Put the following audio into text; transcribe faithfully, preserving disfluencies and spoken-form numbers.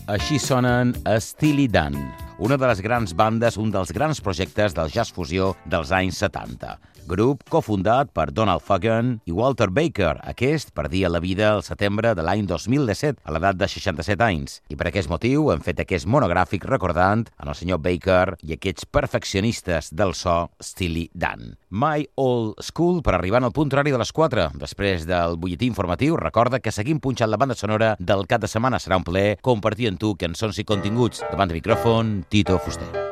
Així sonen Steely Dan, una de les grans bandes, un dels grans projectes del jazz fusió dels anys setanta. Grup cofundat per Donald Fagen i Walter Baker. Aquest perdia la vida al setembre de l'any dos mil disset, a l'edat de seixanta-set anys. I per aquest motiu hem fet aquest monogràfic recordant en el senyor Baker i aquests perfeccionistes del so Steely Dan. My Old School per arribar al punt horari de les quatre. Després del butlletí informatiu, recorda que seguim punxant la banda sonora del cap de setmana. Serà un plaer compartir amb tu cançons i continguts. Davant de micròfon, Tito Fuster.